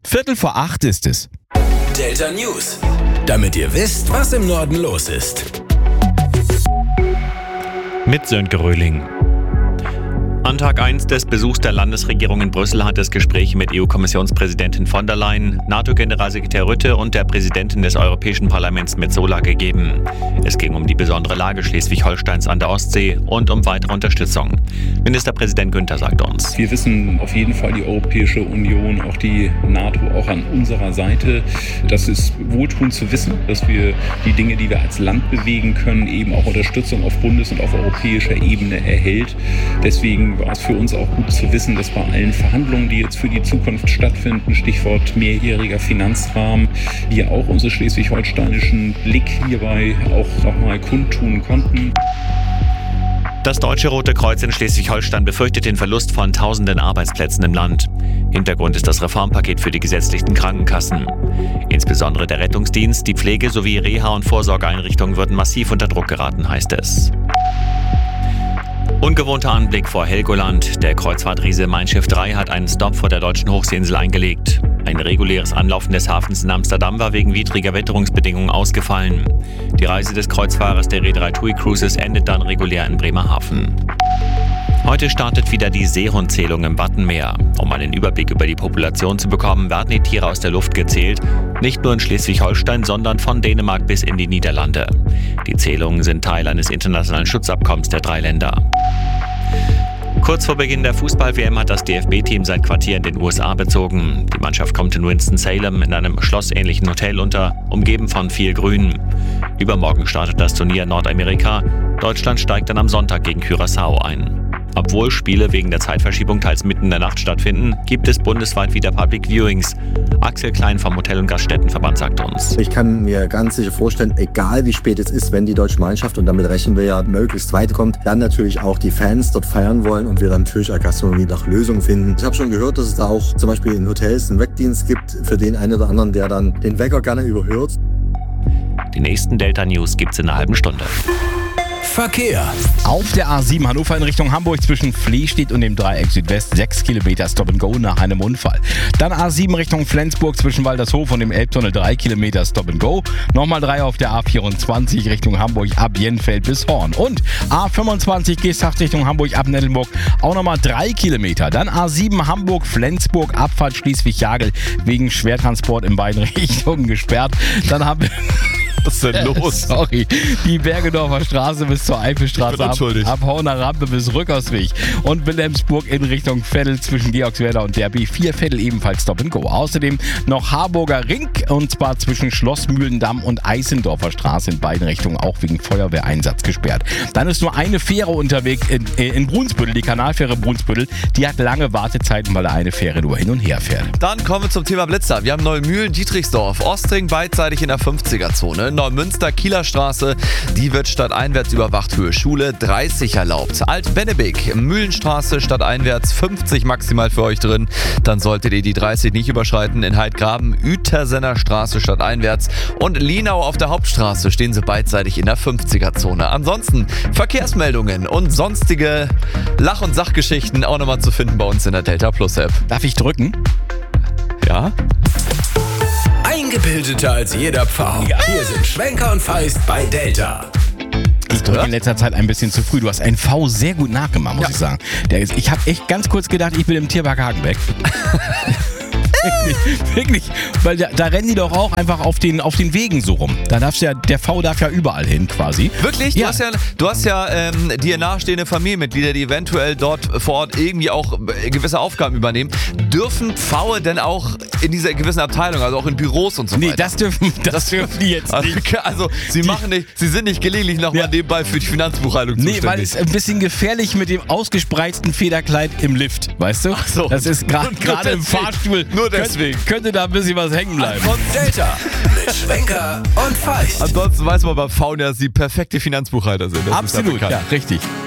7:45 ist es. Delta News. Damit ihr wisst, was im Norden los ist. Mit Sönke Röhling. An Tag 1 des Besuchs der Landesregierung in Brüssel hat es Gespräche mit EU-Kommissionspräsidentin von der Leyen, NATO-Generalsekretär Rütte und der Präsidentin des Europäischen Parlaments Metsola gegeben. Es ging um die besondere Lage Schleswig-Holsteins an der Ostsee und um weitere Unterstützung. Ministerpräsident Günther sagt uns: Wir wissen auf jeden Fall, die Europäische Union, auch die NATO, auch an unserer Seite. Das ist wohltuend zu wissen, dass wir die Dinge, die wir als Land bewegen können, eben auch Unterstützung auf Bundes- und auf europäischer Ebene erhält. Deswegen war es für uns auch gut zu wissen, dass bei allen Verhandlungen, die jetzt für die Zukunft stattfinden, Stichwort mehrjähriger Finanzrahmen, wir auch unseren schleswig-holsteinischen Blick hierbei auch nochmal kundtun konnten. Das Deutsche Rote Kreuz in Schleswig-Holstein befürchtet den Verlust von tausenden Arbeitsplätzen im Land. Hintergrund ist das Reformpaket für die gesetzlichen Krankenkassen. Insbesondere der Rettungsdienst, die Pflege sowie Reha- und Vorsorgeeinrichtungen würden massiv unter Druck geraten, heißt es. Ungewohnter Anblick vor Helgoland. Der Kreuzfahrtriese Mein Schiff 3 hat einen Stopp vor der deutschen Hochseeinsel eingelegt. Ein reguläres Anlaufen des Hafens in Amsterdam war wegen widriger Witterungsbedingungen ausgefallen. Die Reise des Kreuzfahrers der Reederei TUI Cruises endet dann regulär in Bremerhaven. Heute startet wieder die Seehundzählung im Wattenmeer. Um einen Überblick über die Population zu bekommen, werden die Tiere aus der Luft gezählt. Nicht nur in Schleswig-Holstein, sondern von Dänemark bis in die Niederlande. Die Zählungen sind Teil eines internationalen Schutzabkommens der 3 Länder. Kurz vor Beginn der Fußball-WM hat das DFB-Team sein Quartier in den USA bezogen. Die Mannschaft kommt in Winston-Salem in einem schlossähnlichen Hotel unter, umgeben von viel Grün. Übermorgen startet das Turnier in Nordamerika. Deutschland steigt dann am Sonntag gegen Curaçao ein. Obwohl Spiele wegen der Zeitverschiebung teils mitten in der Nacht stattfinden, gibt es bundesweit wieder Public Viewings. Axel Klein vom Hotel- und Gaststättenverband sagt uns: Ich kann mir ganz sicher vorstellen, egal wie spät es ist, wenn die deutsche Mannschaft, und damit rechnen wir ja, möglichst weit kommt, dann natürlich auch die Fans dort feiern wollen und wir dann natürlich als Gastronomie nach Lösungen finden. Ich habe schon gehört, dass es da auch zum Beispiel in Hotels einen Weckdienst gibt für den einen oder anderen, der dann den Wecker gerne überhört. Die nächsten Delta News gibt's in einer halben Stunde. Verkehr. Auf der A7 Hannover in Richtung Hamburg zwischen Flehstedt und dem Dreieck Südwest 6 Kilometer Stop and Go nach einem Unfall. Dann A7 Richtung Flensburg zwischen Waltershof und dem Elbtunnel 3 Kilometer Stop and Go. Nochmal 3 auf der A24 Richtung Hamburg ab Jenfeld bis Horn. Und A25 Geesthacht Richtung Hamburg ab Nettelburg auch nochmal 3 Kilometer. Dann A7 Hamburg-Flensburg Abfahrt Schleswig-Jagel wegen Schwertransport in beiden Richtungen gesperrt. Dann haben wir... Was ist denn los? Sorry. Die Bergedorfer Straße bis zur Eifelstraße ab Horner Rampe bis Rückausweg. Und Wilhelmsburg in Richtung Veddel zwischen Georgswerda und der B4 Veddel ebenfalls Stop and Go. Außerdem noch Harburger Ring und zwar zwischen Schlossmühlendamm und Eisendorfer Straße in beiden Richtungen auch wegen Feuerwehreinsatz gesperrt. Dann ist nur eine Fähre unterwegs in Brunsbüttel, die Kanalfähre Brunsbüttel. Die hat lange Wartezeiten, weil da eine Fähre nur hin und her fährt. Dann kommen wir zum Thema Blitzer. Wir haben Neumühlen, Dietrichsdorf, Ostring beidseitig in der 50er-Zone. Neumünster, Kieler Straße, die wird stadteinwärts überwacht, Höhe Schule 30 erlaubt. Alt-Bennebeek, Mühlenstraße, stadteinwärts 50 maximal für euch drin. Dann solltet ihr die 30 nicht überschreiten. In Heidgraben, Uetersener Straße, stadteinwärts. Und Lienau auf der Hauptstraße stehen sie beidseitig in der 50er-Zone. Ansonsten Verkehrsmeldungen und sonstige Lach- und Sachgeschichten auch nochmal zu finden bei uns in der Delta Plus App. Darf ich drücken? Ja? Eingebildeter als jeder Pfau. Ja. Hier sind Schwenker und Feist bei Delta. Ich drücke in letzter Zeit ein bisschen zu früh. Du hast einen V sehr gut nachgemacht, muss ich sagen. Ich habe echt ganz kurz gedacht, ich bin im Tierpark Hagenbeck. Wirklich, weil da rennen die doch auch einfach auf den Wegen so rum. Da darfst ja, der V darf ja überall hin quasi. Wirklich? Ja. Du hast ja dir nahestehende Familienmitglieder, die eventuell dort vor Ort irgendwie auch gewisse Aufgaben übernehmen. Dürfen Pfaue denn auch in dieser gewissen Abteilung, also auch in Büros und so weiter? Nee, das dürfen die jetzt nicht. Also sie sind nicht gelegentlich nochmal nebenbei für die Finanzbuchhaltung zuständig. Nee, weil es ein bisschen gefährlich mit dem ausgespreizten Federkleid im Lift, weißt du? Ach so. Das ist gerade im Fahrstuhl. Nur deswegen. Könnte da ein bisschen was hängen bleiben. Von Delta mit Schwenker und Feist. Ansonsten weiß man bei Pfauen ja, dass sie perfekte Finanzbuchhalter sind. Das Absolut, ist ja ja, richtig.